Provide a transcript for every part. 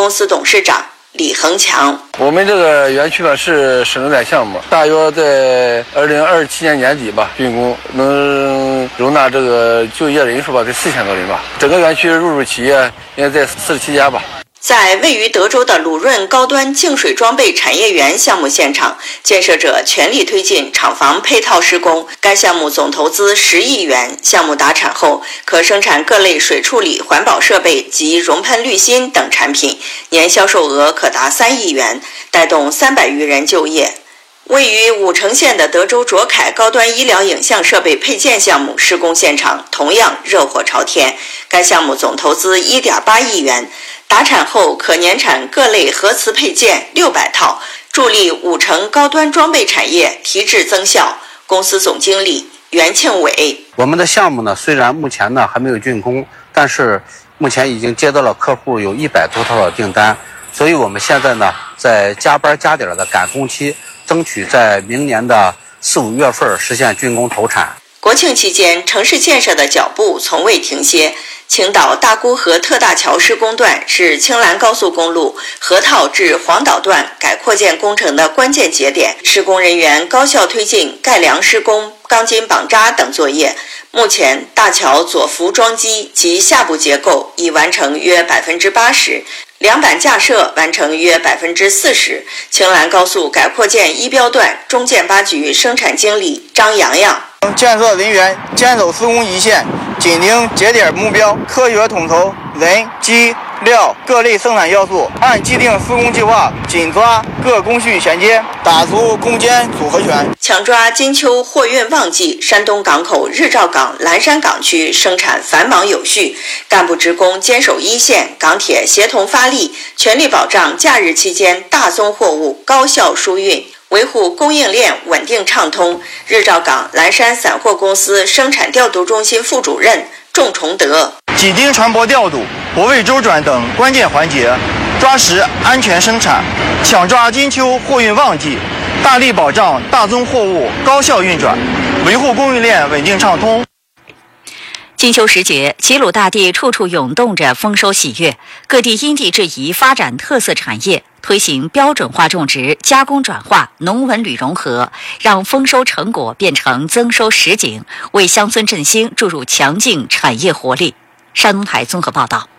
公司董事长李恒强。 我们这个园区呢是省政贷项目，大约在2027年年底吧竣工，能容纳这个就业人数吧，得4000多人吧。整个园区入驻企业应该在47家吧。 在位于德州的鲁润高端净水装备产业园项目现场，建设者全力推进厂房配套施工。该项目总投资10亿元，项目达产后可生产各类水处理环保设备及熔喷滤芯等产品，年销售额可达3亿元，带动300余人就业。位于武城县的德州卓凯高端医疗影像设备配件项目施工现场同样热火朝天，该项目总投资1.8亿元，达产后可年产各类核磁配件600套，助力武城高端装备产业提质增效。公司总经理袁庆伟： 我们的项目呢，虽然目前呢还没有竣工，但是目前已经接到了客户有100多套的订单，所以我们现在呢在加班加点的赶工期，争取在明年的4、5月份实现竣工投产。 国庆期间，城市建设的脚步从未停歇。青岛大沽河特大桥施工段是青兰高速公路河套至黄岛段改扩建工程的关键节点，施工人员高效推进盖梁施工、钢筋绑扎等作业。目前，大桥左扶桩基及下部结构已完成约80%，梁板架设完成约40%。青兰高速改扩建1标段中建八局生产经理张洋洋： 建设人员坚守施工一线，紧盯节点目标，科学统筹人、机、料各类生产要素，按既定施工计划紧抓各工序衔接，打出攻坚组合拳。 抢抓金秋货运旺季，山东港口日照港、蓝山港区生产繁忙有序，干部职工坚守一线，港铁协同发力，全力保障假日期间大宗货物高效输运，维护供应链稳定畅通。日照港蓝山散货公司生产调度中心副主任仲崇德： 紧盯船舶调度、泊位周转等关键环节，抓实安全生产，抢抓金秋货运旺季，大力保障大宗货物高效运转，维护供应链稳定畅通。 金秋时节，齐鲁大地处处涌动着丰收喜悦，各地因地制宜发展特色产业，推行标准化种植、加工转化、农文旅融合，让丰收成果变成增收实景，为乡村振兴注入强劲产业活力。山东台综合报道。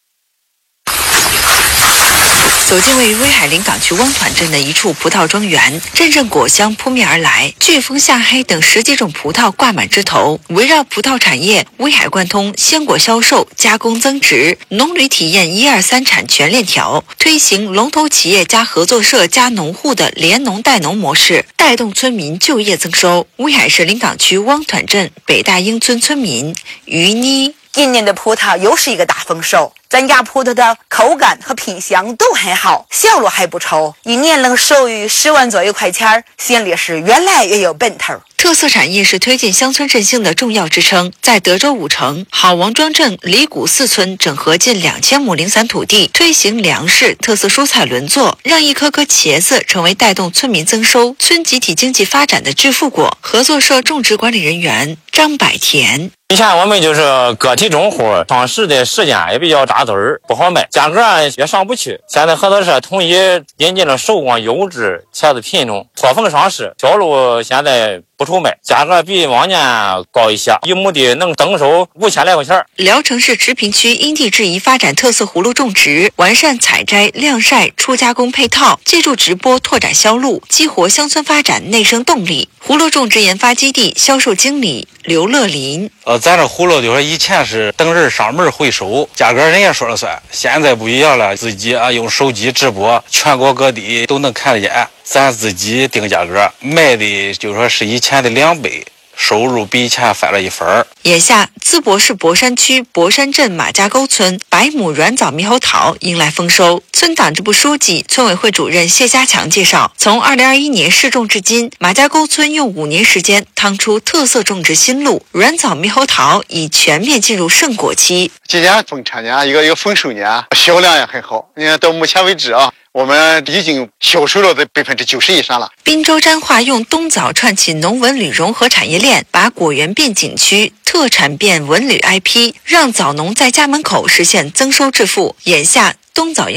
走进位于威海临港区汪团镇的一处葡萄庄园，阵阵果香扑面而来，巨峰、夏黑等10几种葡萄挂满枝头。围绕葡萄产业，威海贯通鲜果销售、加工增值、农旅体验1、2、3产全链条，推行龙头企业加合作社加农户的联农带农模式，带动村民就业增收。威海市临港区汪团镇北大英村村民于妮： 今年的葡萄又是一个大丰收，咱家葡萄的口感和品相都很好，销路还不愁，一年能收于10万左右块钱，心里是越来越有奔头。 特色产业是推进乡村振兴的重要支撑。在德州武城好王庄镇李谷4村整合近2000亩零散土地，推行粮食、特色蔬菜轮作，让一颗颗茄子成为带动村民增收、村集体经济发展的致富果。合作社种植管理人员张百田： 以前我们就是个体种户，上市的时间也比较扎堆儿，不好卖，价格也上不去。现在合作社统一引进了首款优质茄子品种，脱缝上市，销路现在不愁卖，价格比往年高一些，一亩地能增收5000来块钱。 聊城市直坪区因地制宜发展特色葫芦种植，完善采摘、晾晒、初加工配套，借助直播拓展销路，激活乡村发展内生动力。葫芦种植研发基地销售经理刘乐林： 咱这葫芦就是以前是等人上门回收，价格人家说了算，现在不一样了，自己用手机直播，全国各地都能看得见，咱自己定价格，卖的就说是以前的2倍。收入比以前翻了1分。 眼下，淄博市博山区博山镇马家沟村100亩软枣猕猴桃迎来丰收。村党支部书记、村委会主任谢家强介绍，从2021年试种至今，马家沟村用5年时间趟出特色种植新路，软枣猕猴桃已全面进入盛果期。 今年丰产年，一个丰收年，销量也很好。你看到目前为止我们已经销售了90%以上了。 滨州沾化用冬枣串起农文旅融合产业链，把果园变景区、特产变文旅 IP， 让枣农在家门口实现增收致富。眼下冬枣